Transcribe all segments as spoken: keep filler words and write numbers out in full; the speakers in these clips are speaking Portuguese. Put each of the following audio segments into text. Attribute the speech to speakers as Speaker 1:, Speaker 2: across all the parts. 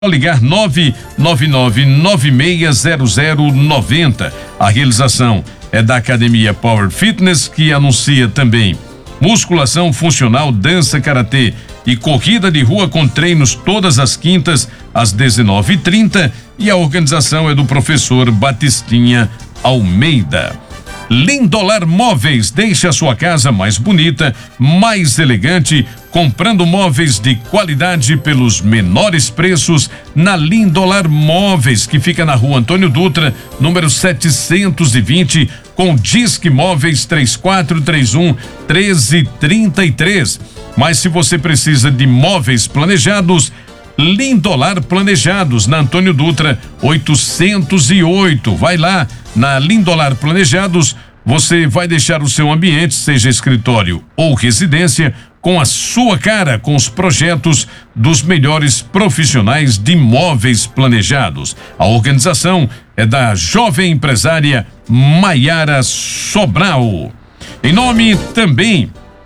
Speaker 1: Ligar nove nove nove nove seis zero zero nove zero. A realização é da Academia Power Fitness, que anuncia também musculação funcional, dança, karatê e corrida de rua com treinos todas as quintas às dezenove e trinta, e a organização é do professor Batistinha Almeida. Lindolar Móveis, deixe a sua casa mais bonita, mais elegante, comprando móveis de qualidade pelos menores preços na Lindolar Móveis, que fica na rua Antônio Dutra, número setecentos e vinte, com Disque Móveis três quatro três um, um três três três. Mas se você precisa de móveis planejados, Lindolar Planejados, na Antônio Dutra oitocentos e oito. Vai lá na Lindolar Planejados, você vai deixar o seu ambiente, seja escritório ou residência, com a sua cara, com os projetos dos melhores profissionais de móveis planejados. A organização é da jovem empresária Maiara Sobral. Em nome também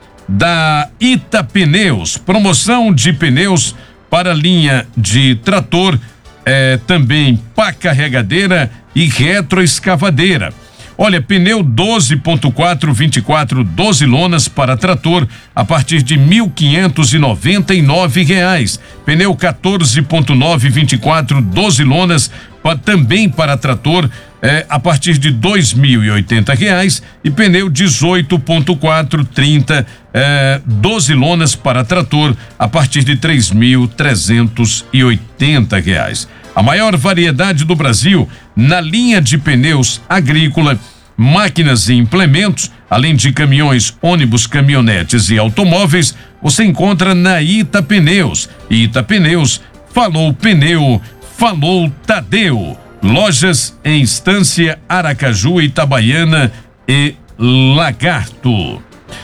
Speaker 1: da Ita Pneus, promoção de pneus para linha de trator, é, também pá carregadeira e retroescavadeira. Olha, pneu doze ponto quatro, vinte e quatro, doze lonas para trator a partir de mil quinhentos e noventa e nove reais. Pneu quatorze ponto nove, vinte e quatro, doze lonas pa, também para trator é, a partir de dois mil e oitenta reais, e pneu dezoito ponto quatro, trinta, é, doze lonas para trator a partir de três mil trezentos e oitenta reais. A maior variedade do Brasil na linha de pneus agrícola, máquinas e implementos, além de caminhões, ônibus, caminhonetes e automóveis, você encontra na Ita Pneus. Ita Pneus, falou pneu, falou Tadeu. Lojas em Estância, Aracaju, Itabaiana e Lagarto.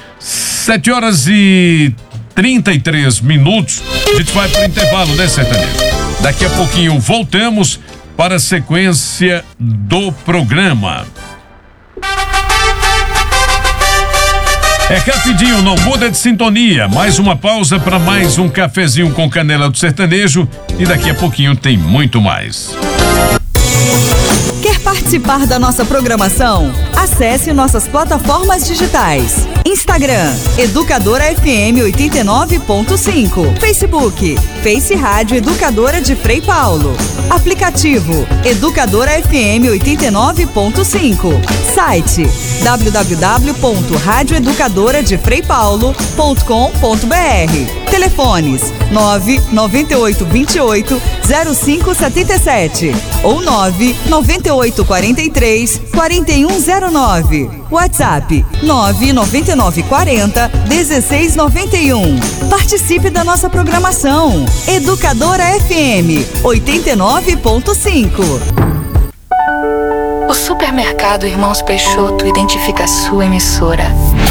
Speaker 1: Sete horas e trinta e três minutos. A gente vai para o intervalo, né, Sertanejo? Daqui a pouquinho voltamos para a sequência do programa. É rapidinho, não muda de sintonia. Mais uma pausa para mais um cafezinho com canela do sertanejo, e daqui a pouquinho tem muito mais.
Speaker 2: Quer participar da nossa programação? Acesse nossas plataformas digitais. Instagram, Educadora F M oitenta e nove ponto cinco. Facebook, Face Rádio Educadora de Frei Paulo. Aplicativo, Educadora F M oitenta e nove ponto cinco. Site, w w w ponto rádio educadora de frei paulo ponto com ponto b r. Telefones, nove nove oito dois oito zero cinco sete sete ou nove nove oito quatro três quatro um zero nove. WhatsApp nove nove nove quatro zero um seis nove um. Participe da nossa programação. Educadora F M oitenta e nove ponto cinco.
Speaker 3: O supermercado Irmãos Peixoto identifica a sua emissora